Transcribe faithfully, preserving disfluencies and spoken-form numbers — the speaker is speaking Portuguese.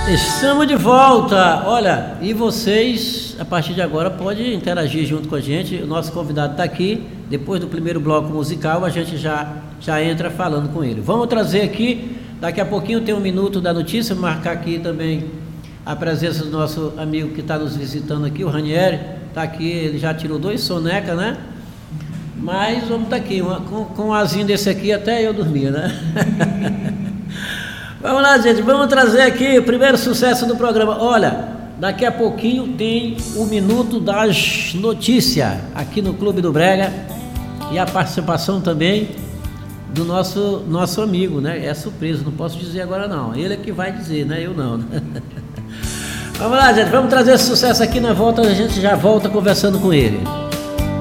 Estamos de volta. Olha, e vocês, a partir de agora, podem interagir junto com a gente. O nosso convidado está aqui. Depois do primeiro bloco musical, a gente já, já entra falando com ele. Vamos trazer aqui, daqui a pouquinho tem um minuto da notícia, marcar aqui também a presença do nosso amigo que está nos visitando aqui, o Ranieri. Está aqui, ele já tirou dois sonecas, né? Mas vamos estar tá aqui, uma, com, com um azinho desse aqui até eu dormia, né? Vamos lá, gente, vamos trazer aqui o primeiro sucesso do programa. Olha, daqui a pouquinho tem o Minuto das Notícias aqui no Clube do Brega e a participação também do nosso, nosso amigo, né? É surpresa, não posso dizer agora não, ele é que vai dizer, né? Eu não, né? Vamos lá, gente, vamos trazer esse sucesso aqui na volta, a gente já volta conversando com ele.